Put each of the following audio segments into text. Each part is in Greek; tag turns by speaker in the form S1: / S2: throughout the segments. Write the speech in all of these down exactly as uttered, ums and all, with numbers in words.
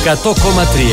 S1: εκατό κόμμα τρία.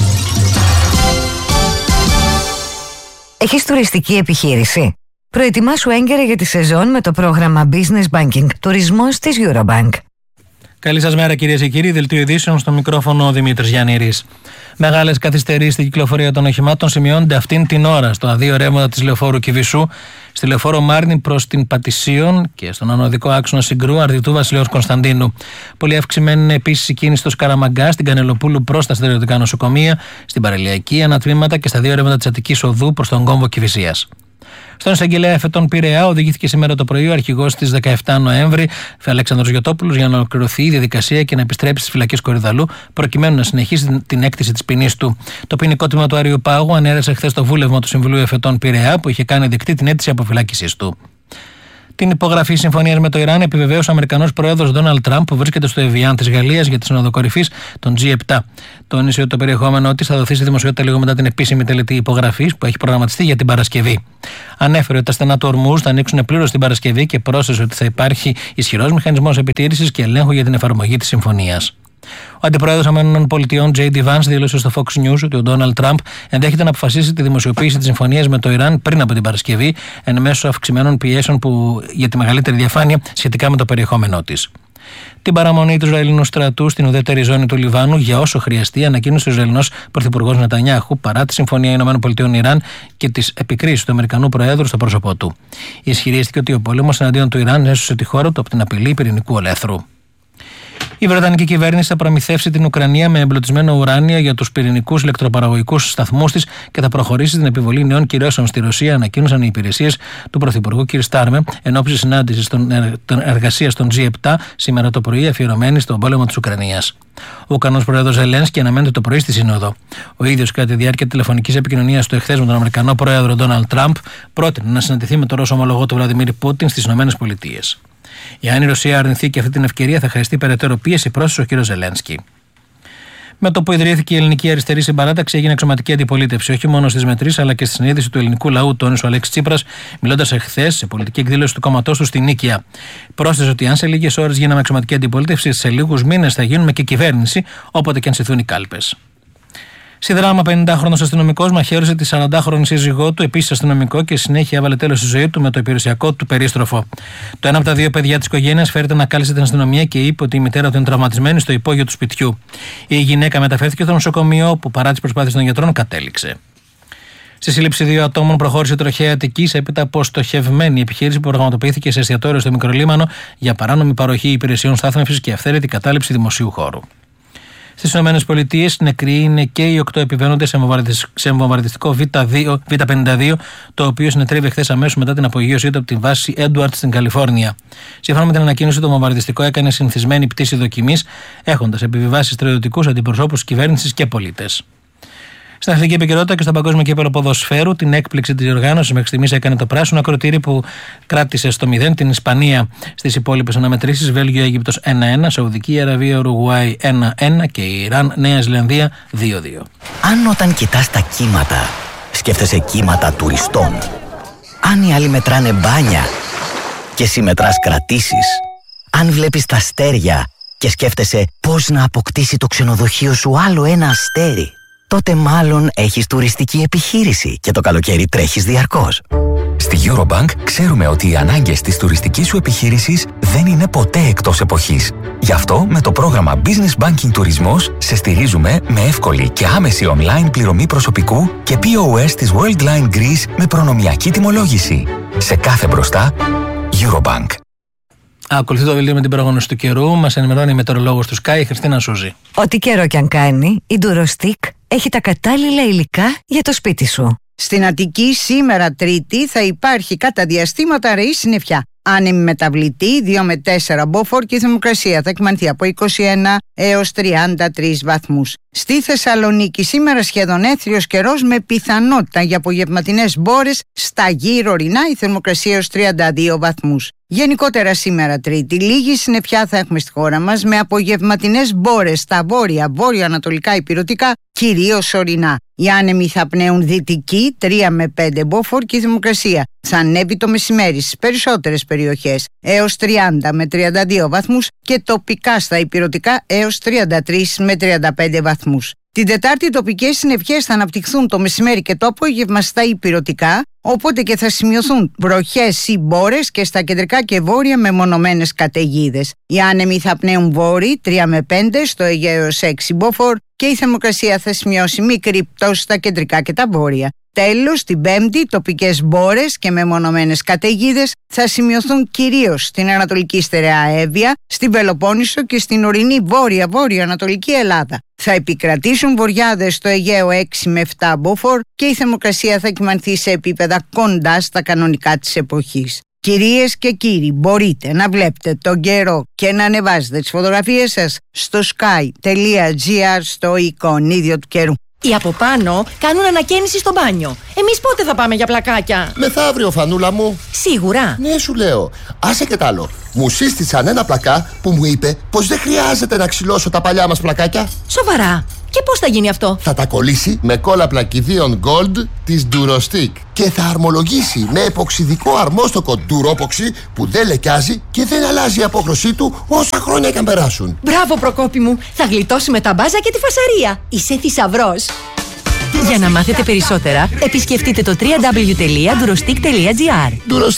S2: Έχεις τουριστική επιχείρηση? Προετοιμάσου έγκαιρα για τη σεζόν με το πρόγραμμα Business Banking Τουρισμός της Eurobank.
S3: Καλή σας μέρα, κυρίες και κύριοι. Δελτίο ειδήσεων, στο μικρόφωνο ο Δημήτρης Γιαννήρης. Μεγάλες καθυστερήσεις στην κυκλοφορία των οχημάτων σημειώνονται αυτήν την ώρα στο αδείο ρεύματα της λεωφόρου Κηβισού, στη λεωφόρο Μάρνη προς την Πατησίων και στον ανωδικό άξονα Συγκρού Αρδιτού Βασιλέως Κωνσταντίνου. Πολύ αυξημένη είναι επίσης η κίνηση στο Σκαραμαγκά, στην Κανελοπούλου προς τα στερεωτικά νοσοκομεία, στην παραλιακή ανατμήματα και στα δύο ρεύματα της Αττικής Οδού προς τον κόμβο Κηφισίας. Στον εισαγγελέα εφετών Πειραιά οδηγήθηκε σήμερα το πρωί ο αρχηγός της δεκαεφτά Νοέμβρη, Αλέξανδρος Γιωτόπουλος, για να ολοκληρωθεί η διαδικασία και να επιστρέψει στις φυλακές Κορυδαλού, προκειμένου να συνεχίσει την έκτηση της ποινής του. Το ποινικό τμήμα του Αριού Πάγου ανέρεσε χθες το βούλευμα του Συμβουλίου Εφετών Πειραιά, που είχε κάνει δεκτή την αίτηση αποφυλάκησης του. Την υπογραφή συμφωνίας με το Ιράν επιβεβαίωσε ο Αμερικανός πρόεδρος Ντόναλντ Τραμπ, που βρίσκεται στο Εβιάν της Γαλλίας για τη Σύνοδο Κορυφής των τζι επτά. Τόνισε ότι το περιεχόμενό της θα δοθεί στη δημοσιότητα λίγο μετά την επίσημη τελετή υπογραφής που έχει προγραμματιστεί για την Παρασκευή. Ανέφερε ότι τα στενά του Ορμούζ θα ανοίξουν πλήρως την Παρασκευή και πρόσθεσε ότι θα υπάρχει ισχυρός μηχανισμός επιτήρησης και ελέγχου για την εφαρμογή της συμφωνίας. Ο αντιπρόεδρος ΗΠΑ Τζέι Ντι Vance δήλωσε στο Fox News ότι ο Ντόναλντ Τραμπ ενδέχεται να αποφασίσει τη δημοσιοποίηση της συμφωνίας με το Ιράν πριν από την Παρασκευή, εν μέσω αυξημένων πιέσεων που, για τη μεγαλύτερη διαφάνεια σχετικά με το περιεχόμενό της. Την παραμονή του Ισραηλινού στρατού στην ουδέτερη ζώνη του Λιβάνου για όσο χρειαστεί, ανακοίνωσε ο Ισραηλινός πρωθυπουργός Νετανιάχου, παρά τη συμφωνία ΗΠΑ-Ιράν και τις επικρίσεις του Αμερικανού Προέδρου στο πρόσωπό του. Ισχυρίστηκε ότι ο πόλεμος εναντίον του Ιράν έσωσε τη χώρα του από την απειλή πυρηνικού ολέθρου. Η Βρετανική κυβέρνηση θα προμηθεύσει την Ουκρανία με εμπλουτισμένο ουράνιο για τους πυρηνικούς ηλεκτροπαραγωγικούς σταθμούς της και θα προχωρήσει στην επιβολή νέων κυρώσεων στη Ρωσία, ανακοίνωσαν οι υπηρεσίες του Πρωθυπουργού κ. Στάρμερ εν ώψη συνάντησης των εργασίας των τζι επτά σήμερα το πρωί, αφιερωμένη στον πόλεμο της Ουκρανίας. Ο Ουκρανός πρόεδρος Ζελένσκι αναμένεται το πρωί στη Σύνοδο. Ο ίδιος, κατά τη διάρκεια τηλεφωνικής επικοινωνίας του εχθές με τον Αμερικανό πρόεδρο Ντόναλντ Τραμπ, πρότεινε να συναντηθεί με τον Ρώσο ομολογό του Βλαντιμίρ Πούτιν στις ΗΠΑ. Εάν η Ρωσία αρνηθεί και αυτή την ευκαιρία, θα χρειαστεί περαιτέρω πίεση, πρόσθεσε ο κ. Ζελένσκι. Με το που ιδρύθηκε η Ελληνική Αριστερή Συμπαράταξη, έγινε αξιωματική αντιπολίτευση, όχι μόνο στις μετρήσεις αλλά και στη συνείδηση του ελληνικού λαού, τόνισε ο Αλέξης Τσίπρας, μιλώντας εχθές σε πολιτική εκδήλωση του κόμματός του στη Νίκαια. Πρόσθεσε ότι αν σε λίγες ώρες γίναμε αξιωματική αντιπολίτευση, σε λίγους μήνες θα γίνουμε και κυβέρνηση, όποτε και αν σηθούν οι κάλπες. Στη δράμα, πενηντάχρονος αστυνομικός μαχαίρωσε τη σαραντάχρονη σύζυγό του, επίσης αστυνομικό, και συνέχεια έβαλε τέλος στη ζωή του με το υπηρεσιακό του περίστροφο. Το ένα από τα δύο παιδιά της οικογένειας φέρεται να κάλεσε την αστυνομία και είπε ότι η μητέρα του είναι τραυματισμένη στο υπόγειο του σπιτιού. Η γυναίκα μεταφέρθηκε στο νοσοκομείο, όπου παρά τις προσπάθειες των γιατρών κατέληξε. Στη σύλληψη δύο ατόμων προχώρησε η τροχαία Αττικής έπειτα από στοχευμένη επιχείρηση που πραγματοποιήθηκε σε εστιατόριο στο Μικρολίμανο για παράνομη παροχή υπηρεσιών στάθμευσης και αυθαίρετη κατάληψη δημοσίου χώρου. Στις ΗΠΑ, νεκροί είναι και οι οκτώ επιβαίνοντες σε βομβαρδιστικό βι πενήντα δύο, το οποίο συνετρέβη χθες αμέσως μετά την απογείωσή του από την βάση Έντουαρτ στην Καλιφόρνια. Σύμφωνα με την ανακοίνωση, το βομβαρδιστικό έκανε συνηθισμένη πτήση δοκιμής, έχοντας επιβιβάσει στρατιωτικούς, αντιπροσώπους κυβέρνησης και πολίτες. Στην αθλητική επικαιρότητα και στο παγκόσμιο κύπελλο ποδοσφαίρου, την έκπληξη της διοργάνωσης μέχρι στιγμής έκανε το πράσινο ακροτήρι που κράτησε στο μηδέν την Ισπανία. Στις υπόλοιπες αναμετρήσεις, Βέλγιο-Αίγυπτος ένα ένα, Σαουδική Αραβία Ουρουγουάη ένα ένα και Ιράν Νέα Ζηλανδία δύο δύο.
S4: Αν όταν κοιτάς τα κύματα, σκέφτεσαι κύματα τουριστών. Αν οι άλλοι μετράνε μπάνια και εσύ μετράς κρατήσεις. Αν βλέπεις τα αστέρια και σκέφτεσαι πώς να αποκτήσει το ξενοδοχείο σου άλλο ένα αστέρι, τότε μάλλον έχεις τουριστική επιχείρηση και το καλοκαίρι τρέχεις διαρκώς.
S5: Στη Eurobank ξέρουμε ότι οι ανάγκες της τουριστικής σου επιχείρησης δεν είναι ποτέ εκτός εποχής. Γι' αυτό με το πρόγραμμα Business Banking Τουρισμός σε στηρίζουμε με εύκολη και άμεση online πληρωμή προσωπικού και πι ο ες της Worldline Greece με προνομιακή τιμολόγηση. Σε κάθε μπροστά, Eurobank.
S3: Ακολουθεί το δελτίο με την πρόγνωση του καιρού. Μας ενημερώνει η μετεωρολόγος του Sky, η Χριστίνα Σούζη.
S2: Ό,τι καιρό κι αν κάνει, η Durostick έχει τα κατάλληλα υλικά για το σπίτι σου.
S6: Στην Αττική σήμερα Τρίτη θα υπάρχει κατά διαστήματα ρεή συννεφιά. Άνεμη μεταβλητή δύο με τέσσερα μποφόρ και η θερμοκρασία θα εκμανθεί από είκοσι ένα έως τριάντα τρεις βαθμούς. Στη Θεσσαλονίκη σήμερα σχεδόν έθριος καιρός με πιθανότητα για απογευματινές μπόρες στα γύρω ορεινά, η θερμοκρασία έως τριάντα δύο βαθμούς. Γενικότερα σήμερα Τρίτη, λίγη συννεφιά θα έχουμε στη χώρα μας με απογευματινές μπόρες στα βόρεια, βόρειο-ανατολικά υπηρετικά κυρίως ορεινά. Οι άνεμοι θα πνέουν δυτική τρία με πέντε μποφόρ και η θερμοκρασία θα ανέβει το μεσημέρι στις περισσότερες περιοχές έως τριάντα με τριάντα δύο βαθμούς και τοπικά στα ηπειρωτικά έως τριάντα τρεις με τριάντα πέντε βαθμούς. Την Τετάρτη οι τοπικές συννεφιές θα αναπτυχθούν το μεσημέρι και το απόγευμα στα ηπειρωτικά, οπότε και θα σημειωθούν βροχές ή μπόρες και στα κεντρικά και βόρεια μεμονωμένες καταιγίδες. Οι άνεμοι θα πνέουν βόρειοι τρία με πέντε, στο Αιγαίο έως έξι μποφόρ και η θερμοκρασία θα σημειώσει μικρή πτώση στα κεντρικά και τα βόρεια. Τέλος, την Πέμπτη, τοπικές μπόρες και μεμονωμένες καταιγίδες θα σημειωθούν κυρίως στην Ανατολική Στερεά Εύβοια, στην Πελοπόννησο και στην ορεινή βόρεια-βόρεια Ανατολική Ελλάδα. Θα επικρατήσουν βοριάδες στο Αιγαίο έξι με επτά μποφόρ και η θερμοκρασία θα κυμανθεί σε επίπεδα κοντά στα κανονικά της εποχής. Κυρίες και κύριοι, μπορείτε να βλέπετε τον καιρό και να ανεβάζετε τις φωτογραφίες σας στο sky τελεία gr στο εικονίδιο του καιρού.
S1: Οι από πάνω κάνουν ανακαίνιση στο μπάνιο. Εμείς πότε θα πάμε για πλακάκια?
S7: Μεθαύριο, Φανούλα μου.
S1: Σίγουρα.
S7: Ναι, σου λέω. Άσε και τ' άλλο. Μου σύστησαν ένα πλακά που μου είπε πως δεν χρειάζεται να ξυλώσω τα παλιά μας πλακάκια.
S1: Σοβαρά? Και πώς θα γίνει αυτό?
S7: Θα τα κολλήσει με κόλλα πλακιδίων Gold της Durostick και θα αρμολογήσει με εποξιδικό αρμόστοκο Duropoxy που δεν λεκιάζει και δεν αλλάζει η απόχρωσή του όσα χρόνια και αν περάσουν.
S1: Μπράβο, Προκόπη μου. Θα γλιτώσουμε τα μπάζα και τη φασαρία. Είσαι θησαυρός. Για να μάθετε περισσότερα, επισκεφτείτε το double-u double-u double-u τελεία durostick τελεία gr.